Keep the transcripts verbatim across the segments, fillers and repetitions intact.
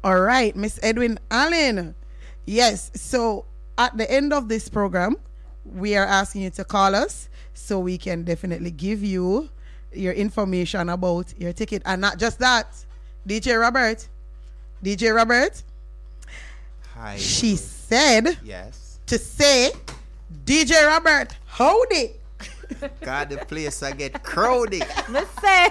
All right, Miss Edwin Allen. Yes, so at the end of this program, we are asking you to call us so we can definitely give you your information about your ticket. And not just that, D J Robert, D J Robert, Hi. she said Yes. to say, D J Robert, hold it. God, the place I get crowded. Let's say.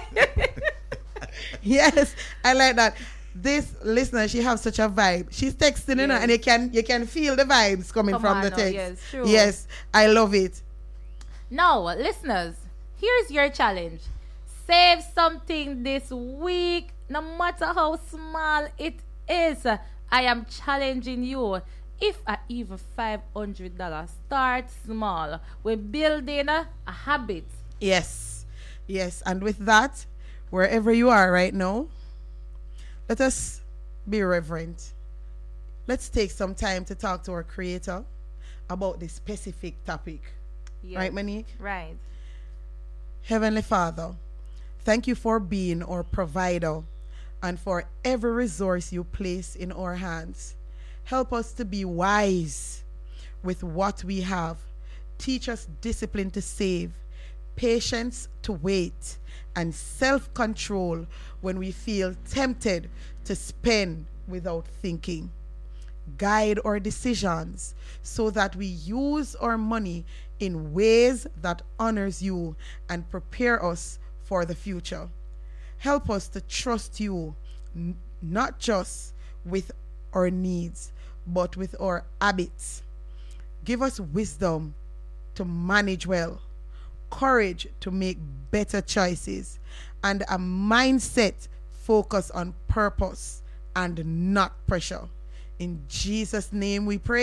Yes, I like that. This listener, she has such a vibe. She's texting, you know, Yes. and you can you can feel the vibes coming Come from on the now, text. yes, true. Yes, I love it. Now, listeners, here's your challenge. Save something this week, no matter how small it is. I am challenging you. If a even five hundred dollars, start small. We're building a, a habit. Yes, yes, and with that, wherever you are right now, let us be reverent. Let's take some time to talk to our Creator about this specific topic. Yes. Right, Monique? Right. Heavenly Father, thank you for being our provider and for every resource you place in our hands. Help us to be wise with what we have. Teach us discipline to save, patience to wait, and self-control when we feel tempted to spend without thinking. Guide our decisions so that we use our money in ways that honors you and prepare us for the future. Help us to trust you, n- not just with our needs, but with our habits. Give us wisdom to manage well, courage to make better choices, and a mindset focused on purpose and not pressure. In Jesus' name we pray.